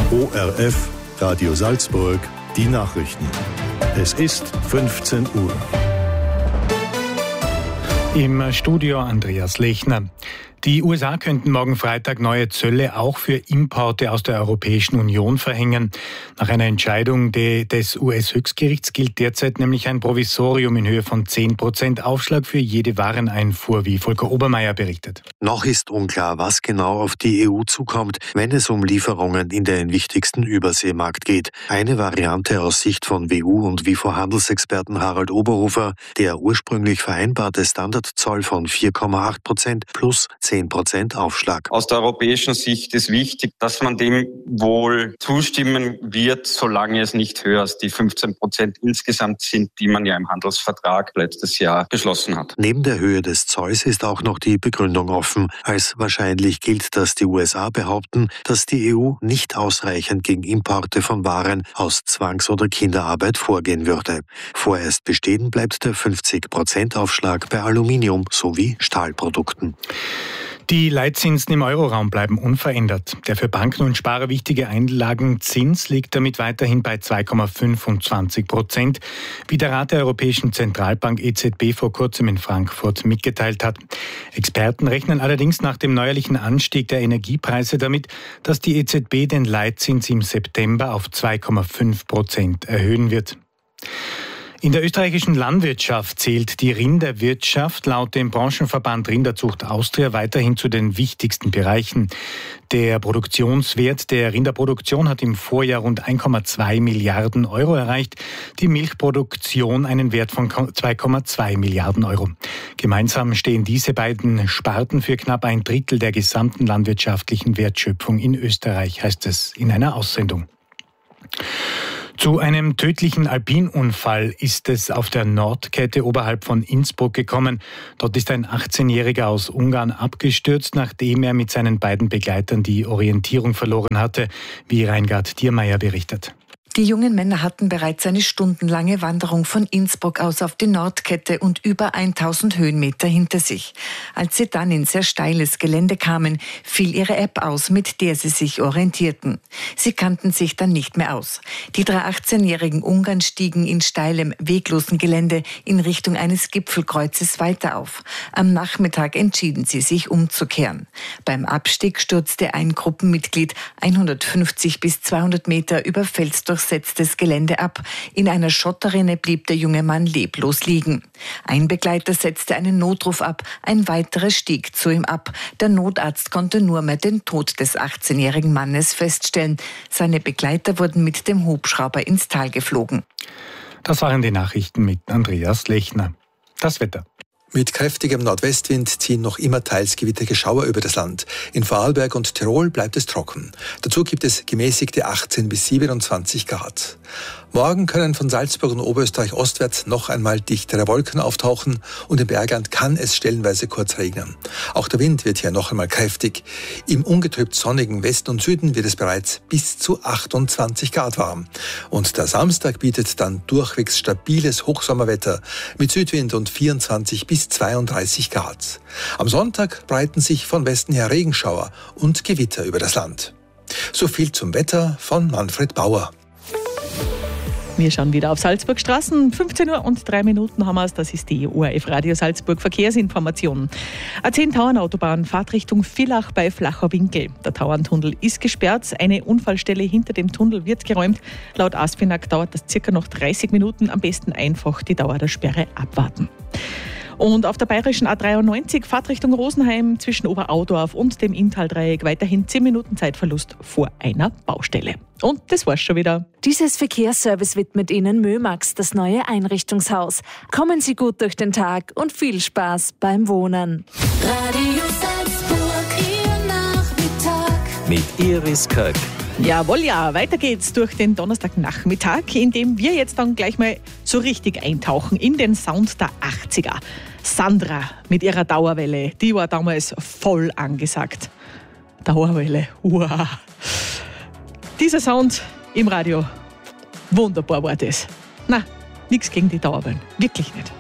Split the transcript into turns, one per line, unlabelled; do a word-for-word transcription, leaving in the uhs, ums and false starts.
O R F, Radio Salzburg, die Nachrichten. Es ist fünfzehn Uhr.
Im Studio Andreas Lechner. Die U S A könnten morgen Freitag neue Zölle auch für Importe aus der Europäischen Union verhängen. Nach einer Entscheidung des U S-Höchstgerichts gilt derzeit nämlich ein Provisorium in Höhe von zehn Prozent Aufschlag für jede Wareneinfuhr, wie Volker Obermeier berichtet.
Noch ist unklar, was genau auf die E U zukommt, wenn es um Lieferungen in den wichtigsten Überseemarkt geht. Eine Variante aus Sicht von W U und W I F O-Handelsexperten Harald Oberhofer, der ursprünglich vereinbarte Standardzoll von vier Komma acht Prozent plus zehn Prozent Aufschlag.
Aus der europäischen Sicht ist wichtig, dass man dem wohl zustimmen wird, solange es nicht höher als die fünfzehn Prozent insgesamt sind, die man ja im Handelsvertrag letztes Jahr beschlossen hat.
Neben der Höhe des Zolls ist auch noch die Begründung offen. Als wahrscheinlich gilt, dass die U S A behaupten, dass die E U nicht ausreichend gegen Importe von Waren aus Zwangs- oder Kinderarbeit vorgehen würde. Vorerst bestehen bleibt der fünfzig Prozent Aufschlag bei Aluminium sowie Stahlprodukten.
Die Leitzinsen im Euroraum bleiben unverändert. Der für Banken und Sparer wichtige Einlagenzins liegt damit weiterhin bei zwei Komma fünfundzwanzig Prozent, wie der Rat der Europäischen Zentralbank E Z B vor kurzem in Frankfurt mitgeteilt hat. Experten rechnen allerdings nach dem neuerlichen Anstieg der Energiepreise damit, dass die E Z B den Leitzins im September auf zwei Komma fünf Prozent erhöhen wird. In der österreichischen Landwirtschaft zählt die Rinderwirtschaft laut dem Branchenverband Rinderzucht Austria weiterhin zu den wichtigsten Bereichen. Der Produktionswert der Rinderproduktion hat im Vorjahr rund ein Komma zwei Milliarden Euro erreicht, die Milchproduktion einen Wert von zwei Komma zwei Milliarden Euro. Gemeinsam stehen diese beiden Sparten für knapp ein Drittel der gesamten landwirtschaftlichen Wertschöpfung in Österreich, heißt es in einer Aussendung. Zu einem tödlichen Alpinunfall ist es auf der Nordkette oberhalb von Innsbruck gekommen. Dort ist ein achtzehnjähriger aus Ungarn abgestürzt, nachdem er mit seinen beiden Begleitern die Orientierung verloren hatte, wie Reingard Diermeier berichtet.
Die jungen Männer hatten bereits eine stundenlange Wanderung von Innsbruck aus auf die Nordkette und über tausend Höhenmeter hinter sich. Als sie dann in sehr steiles Gelände kamen, fiel ihre App aus, mit der sie sich orientierten. Sie kannten sich dann nicht mehr aus. Die drei achtzehnjährigen Ungarn stiegen in steilem, weglosen Gelände in Richtung eines Gipfelkreuzes weiter auf. Am Nachmittag entschieden sie sich umzukehren. Beim Abstieg stürzte ein Gruppenmitglied hundertfünfzig bis zweihundert Meter über Fels durchs setztes Gelände ab. In einer Schotterrinne blieb der junge Mann leblos liegen. Ein Begleiter setzte einen Notruf ab, ein weiterer stieg zu ihm ab. Der Notarzt konnte nur mehr den Tod des achtzehnjährigen Mannes feststellen. Seine Begleiter wurden mit dem Hubschrauber ins Tal geflogen.
Das waren die Nachrichten mit Andreas Lechner. Das Wetter.
Mit kräftigem Nordwestwind ziehen noch immer teils gewittrige Schauer über das Land. In Vorarlberg und Tirol bleibt es trocken. Dazu gibt es gemäßigte achtzehn bis siebenundzwanzig Grad. Morgen können von Salzburg und Oberösterreich ostwärts noch einmal dichtere Wolken auftauchen und im Bergland kann es stellenweise kurz regnen. Auch der Wind wird hier noch einmal kräftig. Im ungetrübt sonnigen Westen und Süden wird es bereits bis zu achtundzwanzig Grad warm. Und der Samstag bietet dann durchwegs stabiles Hochsommerwetter mit Südwind und vierundzwanzig bis zweiunddreißig Grad. Am Sonntag breiten sich von Westen her Regenschauer und Gewitter über das Land. So viel zum Wetter von Manfred Bauer.
Wir schauen wieder auf Salzburgstraßen. fünfzehn Uhr und drei Minuten haben wir es. Das ist die O R F Radio Salzburg Verkehrsinformation. A zehn Tauernautobahn, Fahrtrichtung Villach bei Flacher Winkel. Der Tauerntunnel ist gesperrt. Eine Unfallstelle hinter dem Tunnel wird geräumt. Laut ASFINAG dauert das circa noch dreißig Minuten. Am besten einfach die Dauer der Sperre abwarten. Und auf der bayerischen A dreiundneunzig Fahrtrichtung Rosenheim zwischen Oberaudorf und dem Inntaldreieck weiterhin zehn Minuten Zeitverlust vor einer Baustelle. Und das war's schon wieder.
Dieses Verkehrsservice widmet Ihnen Mömax, das neue Einrichtungshaus. Kommen Sie gut durch den Tag und viel Spaß beim Wohnen.
Radio Salzburg, Ihr Nachmittag.
Mit Iris Köck.
Jawohl, ja, weiter geht's durch den Donnerstagnachmittag, in dem wir jetzt dann gleich mal so richtig eintauchen in den Sound der achtziger. Sandra mit ihrer Dauerwelle, die war damals voll angesagt. Dauerwelle, wow. Dieser Sound im Radio, wunderbar war das. Na, nichts gegen die Dauerwellen, wirklich nicht.